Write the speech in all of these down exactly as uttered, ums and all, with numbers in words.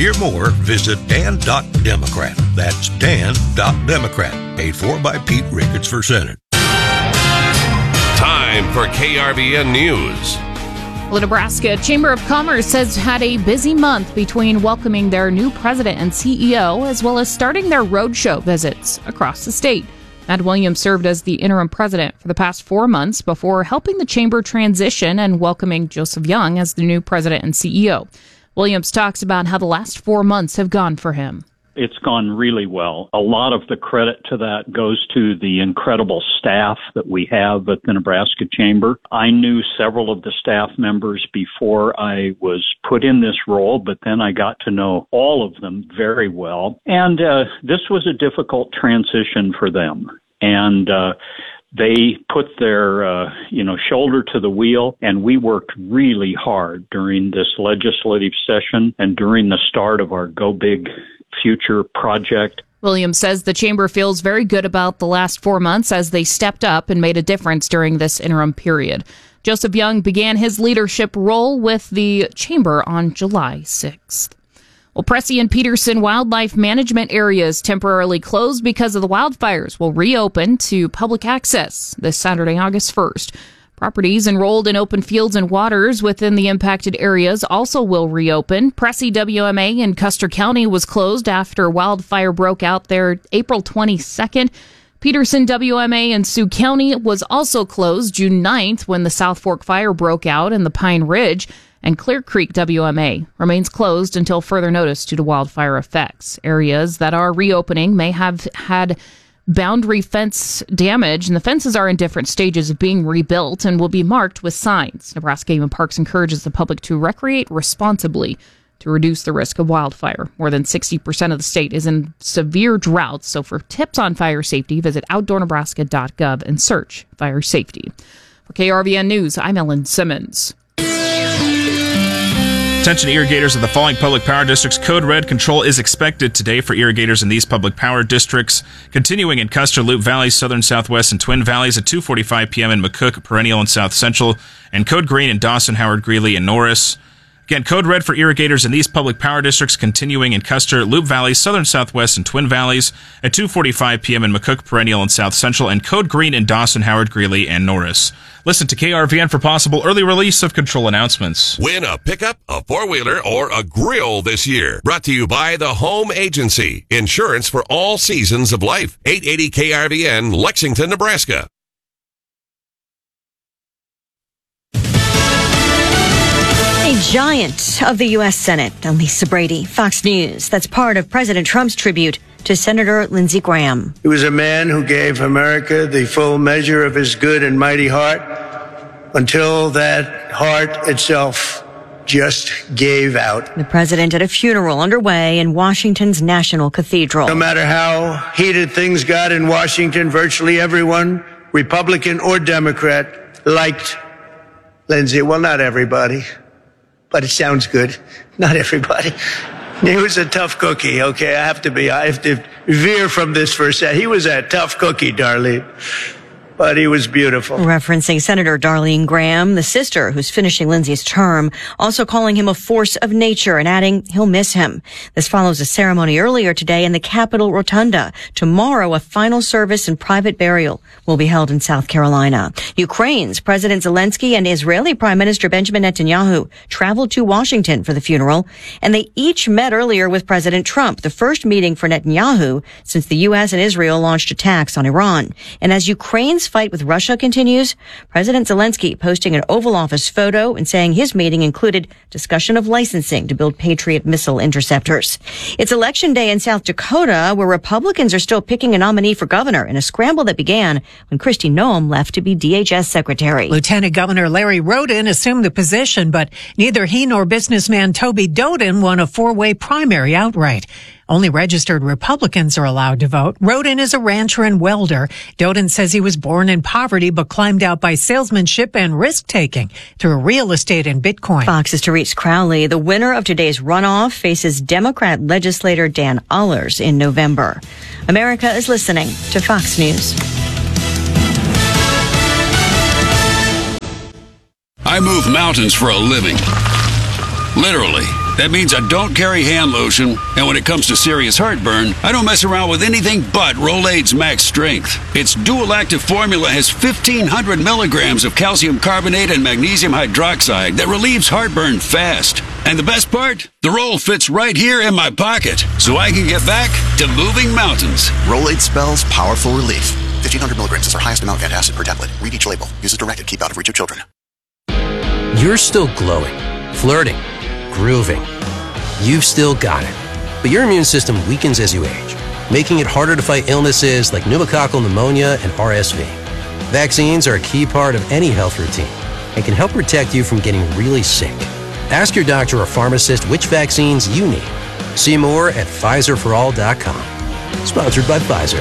hear more, visit dan dot democrat. That's dan dot democrat. Paid for by Pete Ricketts for Senate. Time for K R V N News. The Nebraska Chamber of Commerce has had a busy month between welcoming their new president and C E O, as well as starting their roadshow visits across the state. Matt Williams served as the interim president for the past four months before helping the chamber transition and welcoming Joseph Young as the new president and C E O. Williams talks about how the last four months have gone for him. It's gone really well. A lot of the credit to that goes to the incredible staff that we have at the Nebraska Chamber. I knew several of the staff members before I was put in this role, but then I got to know all of them very well. And uh, this was a difficult transition for them. And uh, they put their, uh, you know, shoulder to the wheel, and we worked really hard during this legislative session and during the start of our Go Big Future project. Williams says the chamber feels very good about the last four months as they stepped up and made a difference during this interim period. Joseph Young began his leadership role with the chamber on July sixth. Well, Pressy and Peterson wildlife management areas temporarily closed because of the wildfires will reopen to public access this Saturday, August first. Properties enrolled in open fields and waters within the impacted areas also will reopen. Pressy W M A in Custer County was closed after wildfire broke out there April twenty-second. Peterson W M A in Sioux County was also closed June ninth when the South Fork fire broke out in the Pine Ridge. And Clear Creek W M A remains closed until further notice due to wildfire effects. Areas that are reopening may have had boundary fence damage, and the fences are in different stages of being rebuilt and will be marked with signs. Nebraska Game and Parks encourages the public to recreate responsibly to reduce the risk of wildfire. More than sixty percent of the state is in severe drought, so for tips on fire safety, visit outdoor nebraska dot gov and search fire safety. For K R V N News, I'm Ellen Simmons. Attention irrigators of the following public power districts. Code red control is expected today for irrigators in these public power districts. Continuing in Custer, Loup Valley, Southern Southwest, and Twin Valleys at two forty-five p.m. in McCook, Perennial, and South Central. And code green in Dawson, Howard, Greeley, and Norris. Again, code red for irrigators in these public power districts. Continuing in Custer, Loup Valley, Southern Southwest, and Twin Valleys at two forty-five p.m. in McCook, Perennial, and South Central. And code green in Dawson, Howard, Greeley, and Norris. Listen to K R V N for possible early release of control announcements. Win a pickup, a four-wheeler, or a grill this year. Brought to you by the Home Agency. Insurance for all seasons of life. eight eighty K R V N, Lexington, Nebraska. A giant of the U S Senate, Lisa Brady, Fox News. That's part of President Trump's tribute to Senator Lindsey Graham. He was a man who gave America the full measure of his good and mighty heart until that heart itself just gave out. The president at a funeral underway in Washington's National Cathedral. No matter how heated things got in Washington, virtually everyone, Republican or Democrat, liked Lindsey. Well, not everybody, but it sounds good. Not everybody. He was a tough cookie, okay? I have to be, I have to veer from this for a second. He was a tough cookie, Darlene. But he was beautiful. Referencing Senator Darlene Graham, the sister who's finishing Lindsey's term, also calling him a force of nature and adding he'll miss him. This follows a ceremony earlier today in the Capitol Rotunda. Tomorrow, a final service and private burial will be held in South Carolina. Ukraine's President Zelensky and Israeli Prime Minister Benjamin Netanyahu traveled to Washington for the funeral, and they each met earlier with President Trump, the first meeting for Netanyahu since the U S and Israel launched attacks on Iran. And as Ukraine's fight with Russia continues, President Zelensky posting an Oval Office photo and saying his meeting included discussion of licensing to build Patriot missile interceptors. It's election day in South Dakota, where Republicans are still picking a nominee for governor in a scramble that began when Kristi Noem left to be D H S secretary. Lieutenant Governor Larry Roden assumed the position, but neither he nor businessman Toby Doden won a four-way primary outright. Only registered Republicans are allowed to vote. Roden is a rancher and welder. Doden says he was born in poverty but climbed out by salesmanship and risk-taking through real estate and Bitcoin. Fox's Therese Crowley, the winner of today's runoff, faces Democrat legislator Dan Ullers in November. America is listening to Fox News. I move mountains for a living. Literally. That means I don't carry hand lotion, and when it comes to serious heartburn, I don't mess around with anything but Rolaids Max Strength. Its dual-active formula has fifteen hundred milligrams of calcium carbonate and magnesium hydroxide that relieves heartburn fast. And the best part? The roll fits right here in my pocket, so I can get back to moving mountains. Rolaids spells powerful relief. fifteen hundred milligrams is our highest amount of antacid per tablet. Read each label. Use as directed. Keep out of reach of children. You're still glowing, flirting, grooving. You've still got it. But your immune system weakens as you age, making it harder to fight illnesses like pneumococcal pneumonia and R S V. Vaccines are a key part of any health routine and can help protect you from getting really sick. Ask your doctor or pharmacist which vaccines you need. See more at Pfizer for all dot com. Sponsored by Pfizer.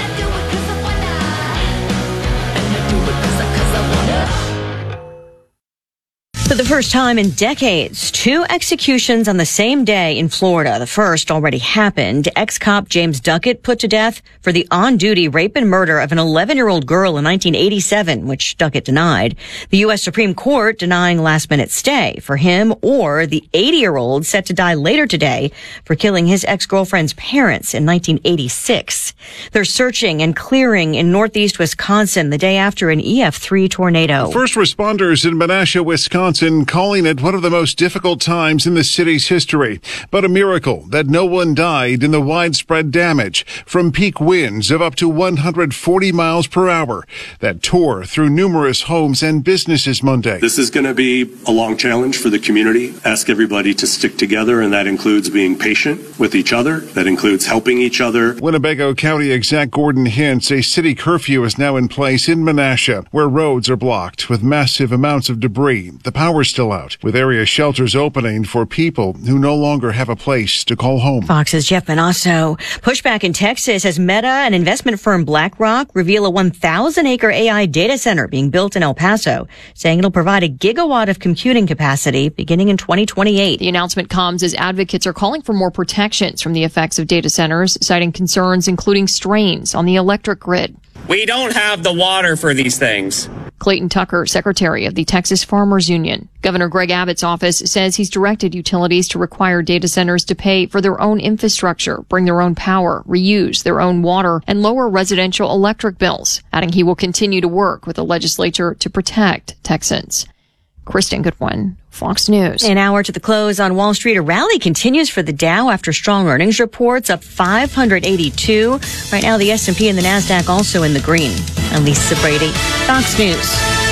For the first time in decades, two executions on the same day in Florida. The first already happened. Ex-cop James Duckett put to death for the on-duty rape and murder of an eleven-year-old girl in nineteen eighty-seven, which Duckett denied. The U S Supreme Court denying last-minute stay for him or the eighty-year-old set to die later today for killing his ex-girlfriend's parents in nineteen eighty-six. They're searching and clearing in northeast Wisconsin the day after an E F three tornado. First responders in Menasha, Wisconsin, calling it one of the most difficult times in the city's history, but a miracle that no one died in the widespread damage from peak winds of up to one hundred forty miles per hour that tore through numerous homes and businesses Monday. This is going to be a long challenge for the community. Ask everybody to stick together, and that includes being patient with each other. That includes helping each other. Winnebago County Exec Gordon hints a city curfew is now in place in Menasha, where roads are blocked with massive amounts of debris. The power's still out, with area shelters opening for people who no longer have a place to call home. Fox's Jeff Manasso. Pushback in Texas as Meta and investment firm BlackRock reveal a one thousand acre A I data center being built in El Paso, saying it'll provide a gigawatt of computing capacity beginning in twenty twenty-eight. The announcement comes as advocates are calling for more protections from the effects of data centers, citing concerns including strains on the electric grid. We don't have the water for these things. Clayton Tucker, secretary of the Texas Farmers Union. Governor Greg Abbott's office says he's directed utilities to require data centers to pay for their own infrastructure, bring their own power, reuse their own water, and lower residential electric bills, adding he will continue to work with the legislature to protect Texans. Kristen Goodwin, Fox News. An hour to the close on Wall Street. A rally continues for the Dow after strong earnings reports, up five hundred eighty-two. Right now, the S and P and the NASDAQ also in the green. I'm Lisa Brady, Fox News.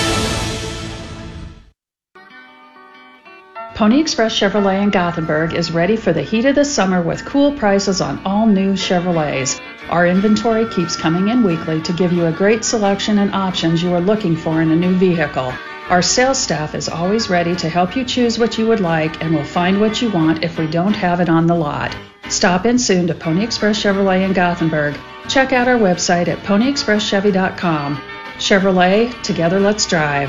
Pony Express Chevrolet in Gothenburg is ready for the heat of the summer with cool prices on all new Chevrolets. Our inventory keeps coming in weekly to give you a great selection and options you are looking for in a new vehicle. Our sales staff is always ready to help you choose what you would like and will find what you want if we don't have it on the lot. Stop in soon to Pony Express Chevrolet in Gothenburg. Check out our website at pony express chevy dot com. Chevrolet, together let's drive.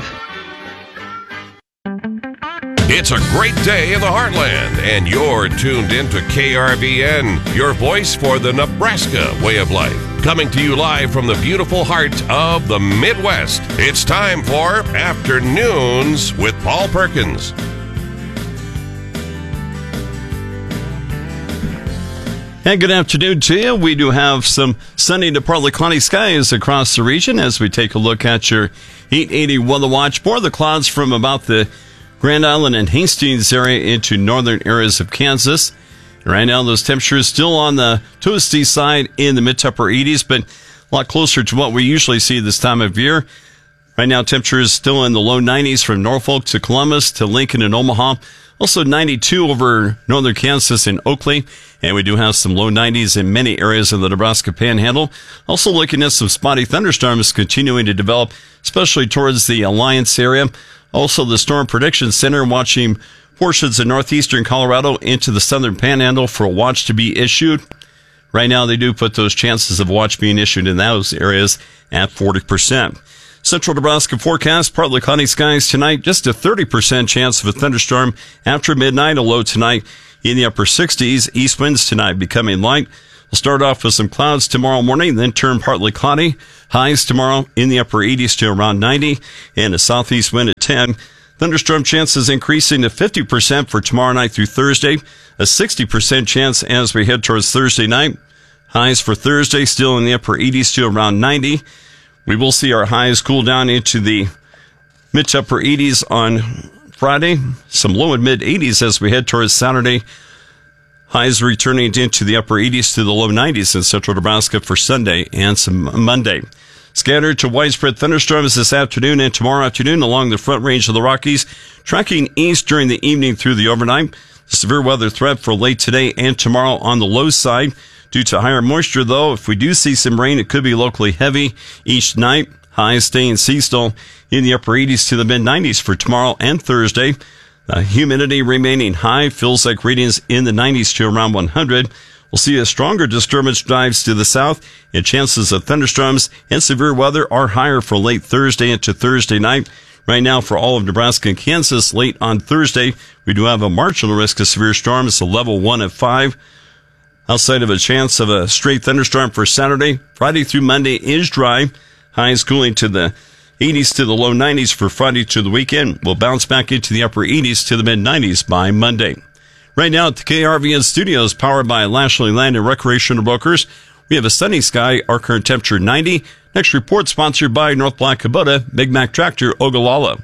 It's a great day in the heartland, and you're tuned in to K R V N, your voice for the Nebraska way of life. Coming to you live from the beautiful heart of the Midwest. It's time for Afternoons with Paul Perkins. And good afternoon to you. We do have some sunny to partly cloudy skies across the region as we take a look at your eight eighty weather watch. More of the clouds from about the Grand Island and Hastings area into northern areas of Kansas. Right now, those temperatures still on the toasty side in the mid to upper eighties, but a lot closer to what we usually see this time of year. Right now, temperatures still in the low nineties from Norfolk to Columbus to Lincoln and Omaha. Also ninety-two over northern Kansas and Oakley. And we do have some low nineties in many areas of the Nebraska Panhandle. Also looking at some spotty thunderstorms continuing to develop, especially towards the Alliance area. Also, the Storm Prediction Center watching portions of northeastern Colorado into the southern Panhandle for a watch to be issued. Right now, they do put those chances of watch being issued in those areas at forty percent. Central Nebraska forecast, partly cloudy skies tonight, just a thirty percent chance of a thunderstorm after midnight, a low tonight in the upper sixties. East winds tonight becoming light. We'll start off with some clouds tomorrow morning, then turn partly cloudy. Highs tomorrow in the upper eighties to around ninety, and a southeast wind at ten. Thunderstorm chances increasing to fifty percent for tomorrow night through Thursday, a sixty percent chance as we head towards Thursday night. Highs for Thursday still in the upper eighties to around ninety. We will see our highs cool down into the mid to upper eighties on Friday, some low and mid eighties as we head towards Saturday. Highs returning into the upper eighties to the low nineties in central Nebraska for Sunday and some Monday. Scattered to widespread thunderstorms this afternoon and tomorrow afternoon along the front range of the Rockies, tracking east during the evening through the overnight. The severe weather threat for late today and tomorrow on the low side. Due to higher moisture, though, if we do see some rain, it could be locally heavy each night. Highs staying seasonal in the upper eighties to the mid nineties for tomorrow and Thursday. The humidity remaining high, feels like readings in the nineties to around one hundred. We'll see a stronger disturbance drives to the south, and chances of thunderstorms and severe weather are higher for late Thursday into Thursday night. Right now, for all of Nebraska and Kansas, late on Thursday, we do have a marginal risk of severe storms, a level one of five. Outside of a chance of a straight thunderstorm for Saturday, Friday through Monday is dry. Highs cooling to the eighties to the low nineties for Friday to the weekend. We'll bounce back into the upper eighties to the mid nineties by Monday. Right now at the K R V N studios, powered by Lashley Land and Recreational Brokers, we have a sunny sky, our current temperature ninety. Next report sponsored by North Black Kubota, Big Mac Tractor, Ogallala.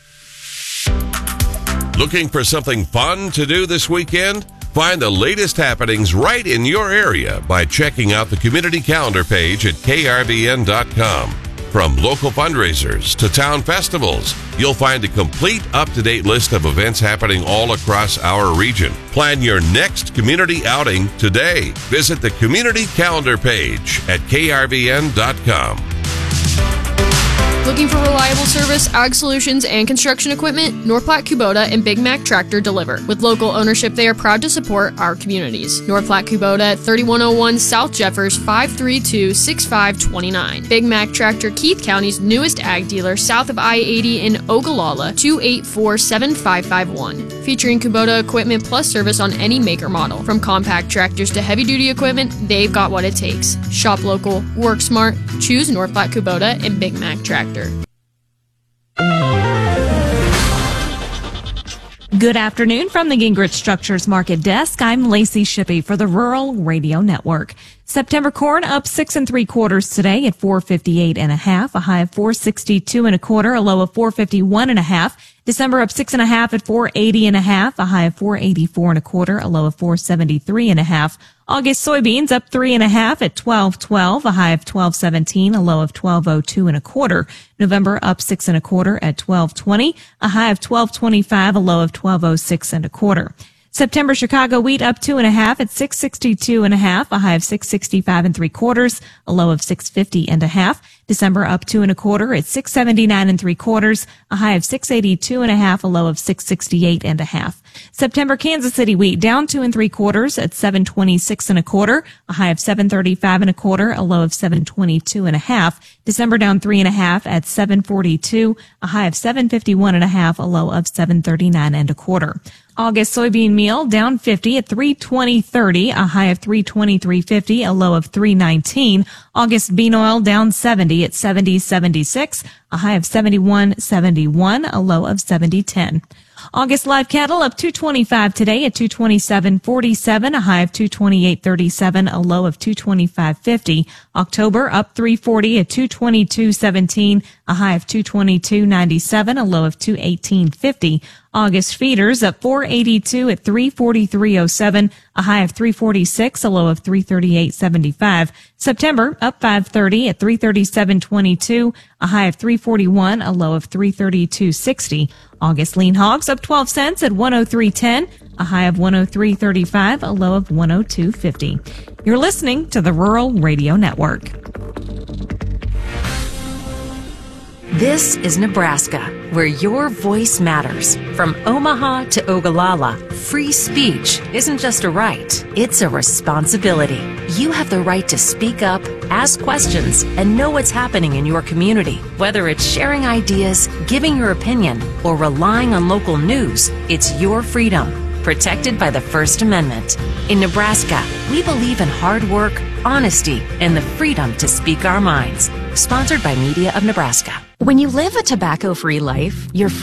Looking for something fun to do this weekend? Find the latest happenings right in your area by checking out the community calendar page at K R V N dot com. From local fundraisers to town festivals, you'll find a complete up-to-date list of events happening all across our region. Plan your next community outing today. Visit the community calendar page at K R V N dot com. Looking for reliable service, ag solutions, and construction equipment? North Platte Kubota and Big Mac Tractor deliver. With local ownership, they are proud to support our communities. North Platte Kubota at thirty-one oh one South Jeffers, five three two, six five two nine. Big Mac Tractor, Keith County's newest ag dealer, south of I eighty in Ogallala, two eight four, seven five five one. Featuring Kubota equipment plus service on any maker model. From compact tractors to heavy-duty equipment, they've got what it takes. Shop local, work smart, choose North Platte Kubota and Big Mac Tractor. Good afternoon from the Gingrich Structures Market Desk. I'm Lacey Shippey for the Rural Radio Network. September corn up six and three quarters today at four fifty-eight and a half, a high of four sixty-two and a quarter, a low of four fifty-one and a half. December up six and a half at four eighty and a half, a high of four eighty-four and a quarter, a low of four seventy-three and a half. August soybeans up three and a half at twelve twelve, a high of twelve seventeen, a low of twelve oh two and a quarter. November up six and a quarter at twelve twenty, a high of twelve twenty-five, a low of twelve oh six and a quarter. September Chicago wheat up two and a half at six sixty-two and a half, a high of six sixty-five and three quarters, a low of six fifty and a half. December up two and a quarter at six seventy-nine and three quarters, a high of six eighty-two and a half, a low of six sixty-eight and a half. September Kansas City wheat down two and three quarters at seven twenty-six and a quarter, a high of seven thirty-five and a quarter, a low of seven twenty-two and a half. December down three and a half at seven forty-two, a high of seven fifty-one and a half, a low of seven thirty-nine and a quarter. August soybean meal down fifty at three twenty thirty, a high of three twenty-three fifty, a low of three nineteen. August bean oil down seventy at seventy seventy-six, a high of seventy-one seventy-one, a low of seventy ten. August live cattle up two twenty-five today at two twenty-seven forty-seven, a high of two twenty-eight thirty-seven, a low of two twenty-five fifty. October up three forty at two twenty-two seventeen, a high of two twenty-two ninety-seven, a low of two eighteen fifty. August feeders up four eighty-two at three forty-three oh seven, a high of three forty-six, a low of three thirty-eight seventy-five. September up five thirty at three thirty-seven twenty-two, a high of three forty-one, a low of three thirty-two sixty. August lean hogs up twelve cents at one oh three ten, a high of one oh three thirty-five, a low of one oh two fifty. You're listening to the Rural Radio Network. This is Nebraska, where your voice matters. From Omaha to Ogallala, free speech isn't just a right, it's a responsibility. You have the right to speak up, ask questions, and know what's happening in your community. Whether it's sharing ideas, giving your opinion, or relying on local news, it's your freedom, protected by the First Amendment. In Nebraska, we believe in hard work, honesty, and the freedom to speak our minds. Sponsored by Media of Nebraska. When you live a tobacco-free life, you're